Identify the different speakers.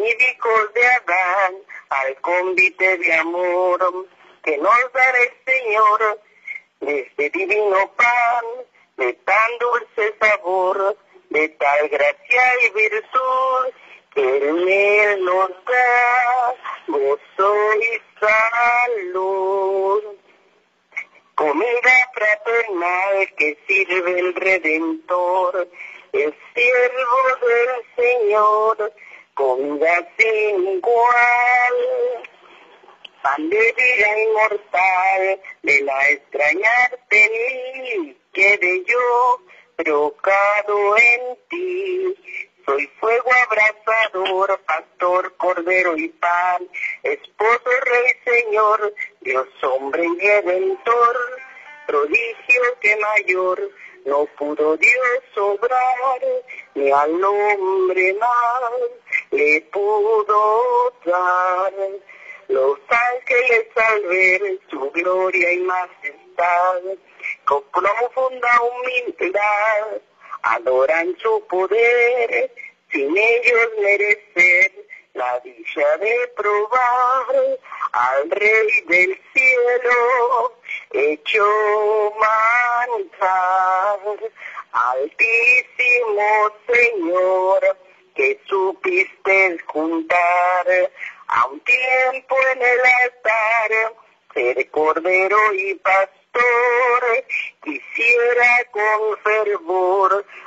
Speaker 1: con hijos de Adán, al convite de amor que nos dará el Señor, de este divino pan, de tan dulce sabor, de tal gracia y virtud, que en él nos da gozo y salud. Comida fraternal que sirve el Redentor, el siervo del Señor, comida sin igual. Pan de vida inmortal, de la extrañarte mí, quedé yo trocado en ti. Soy fuego abrasador, pastor, cordero y pan, esposo, rey, señor, Dios, hombre y redentor, prodigio que mayor no pudo Dios obrar, ni al hombre más le pudo dar. Los ángeles al ver su gloria y majestad, con profunda humildad, adoran su poder, sin ellos merecer la dicha de probar al Rey del cielo, hecho manjar. Altísimo Señor, que supiste juntar a un tiempo en el altar, ser cordero y pastor, quisiera con fervor